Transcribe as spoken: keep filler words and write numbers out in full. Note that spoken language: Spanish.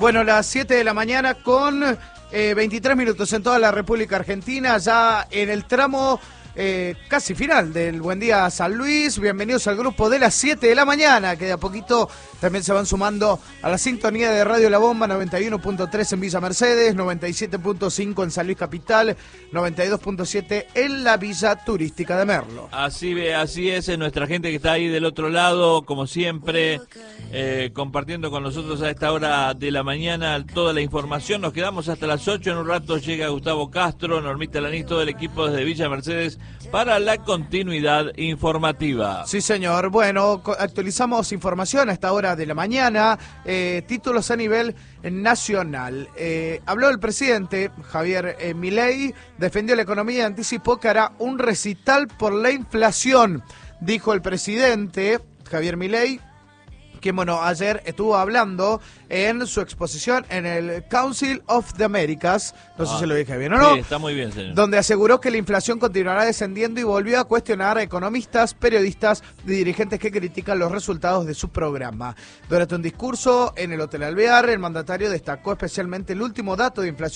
Bueno, las siete de la mañana con eh, veintitrés minutos en toda la República Argentina, ya en el tramo eh, casi final del Buen Día San Luis. Bienvenidos al grupo de las siete de la mañana, que de a poquito también se van sumando a la sintonía de Radio La Bomba, noventa y uno punto tres en Villa Mercedes, noventa y siete punto cinco en San Luis Capital, noventa y dos punto siete en la Villa Turística de Merlo. Así ve, así es, nuestra gente que está ahí del otro lado, como siempre, eh, compartiendo con nosotros a esta hora de la mañana toda la información. Nos quedamos hasta las ocho, en un rato llega Gustavo Castro, Normita Lanís, todo el equipo desde Villa Mercedes para la continuidad informativa. Sí, señor. Bueno, actualizamos información a esta hora de la mañana, eh, títulos a nivel nacional. Eh, habló el presidente Javier eh, Milei, defendió la economía y anticipó que hará un recital por la inflación. Dijo el presidente Javier Milei, que bueno, ayer estuvo hablando en su exposición en el Council of the Americas, no ah, sé si lo dije bien o no. Sí, está muy bien, señor. Donde aseguró que la inflación continuará descendiendo y volvió a cuestionar a economistas, periodistas y dirigentes que critican los resultados de su programa. Durante un discurso en el Hotel Alvear, el mandatario destacó especialmente el último dato de inflación